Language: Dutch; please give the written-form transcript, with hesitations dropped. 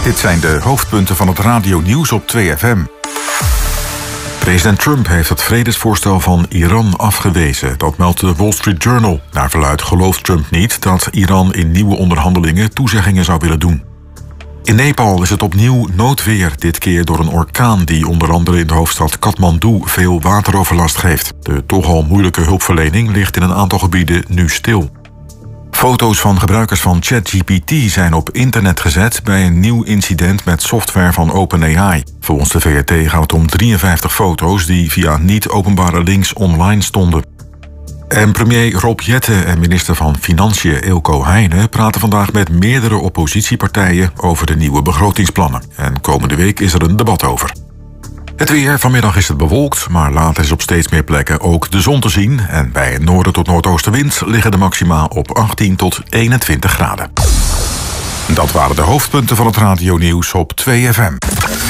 Dit zijn de hoofdpunten van het radionieuws op 2FM. President Trump heeft het vredesvoorstel van Iran afgewezen. Dat meldt de Wall Street Journal. Naar verluidt gelooft Trump niet dat Iran in nieuwe onderhandelingen toezeggingen zou willen doen. In Nepal is het opnieuw noodweer, dit keer door een orkaan die onder andere in de hoofdstad Kathmandu veel wateroverlast geeft. De toch al moeilijke hulpverlening ligt in een aantal gebieden nu stil. Foto's van gebruikers van ChatGPT zijn op internet gezet bij een nieuw incident met software van OpenAI. Volgens de VRT gaat het om 53 foto's die via niet-openbare links online stonden. En premier Rob Jetten en minister van Financiën Eelco Heijnen praten vandaag met meerdere oppositiepartijen over de nieuwe begrotingsplannen. En komende week is er een debat over. Het weer, vanmiddag is het bewolkt, maar later is op steeds meer plekken ook de zon te zien. En bij een noorden tot noordoostenwind liggen de maxima op 18 tot 21 graden. Dat waren de hoofdpunten van het radionieuws op 2FM.